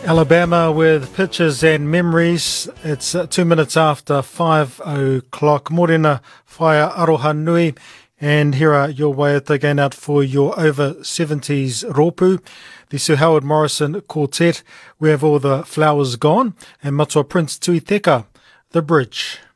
Alabama with pictures and memories. It's 2 minutes after 5 o'clock. Morena whaia aroha nui. And here are your waiata going out for your over 70s rōpū. The Sir Howard Morrison Quartet, We Have All the Flowers Gone. And Matua Prince Tui Teka, The Bridge.